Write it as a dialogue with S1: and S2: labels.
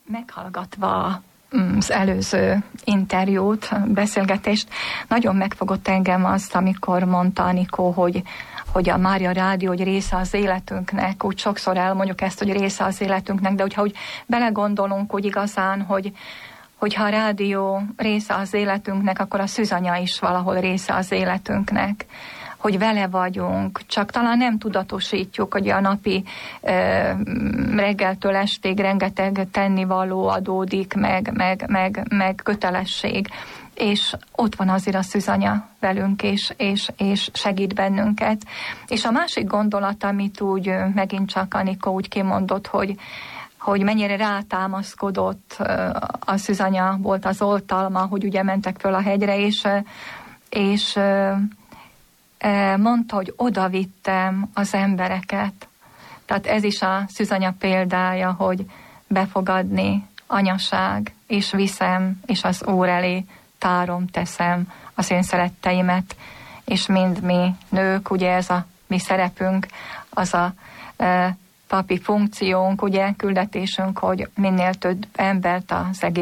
S1: Meghallgatva az előző interjút, beszélgetést, nagyon megfogott engem azt, amikor mondta Anikó, hogy a Mária Rádió, hogy része az életünknek, úgy sokszor elmondjuk ezt, hogy része az életünknek, de hogyha úgy belegondolunk úgy igazán, hogyha a rádió része az életünknek, akkor a Szűzanya is valahol része az életünknek, hogy vele vagyunk, csak talán nem tudatosítjuk, hogy a napi reggeltől estig rengeteg tennivaló adódik, meg kötelesség, és ott van azért a Szűzanya velünk, és segít bennünket. És a másik gondolat, amit úgy megint csak Anikó úgy kimondott, hogy mennyire rátámaszkodott, a Szűzanya volt az oltalma, hogy ugye mentek föl a hegyre, és mondta, hogy oda vittem az embereket. Tehát ez is a Szűzanya példája, hogy befogadni, anyaság, és viszem, és az Úr elé tárom, teszem az én szeretteimet, és mind mi nők, ugye ez a mi szerepünk, az a papi funkciónk, ugye küldetésünk, hogy minél több embert az egész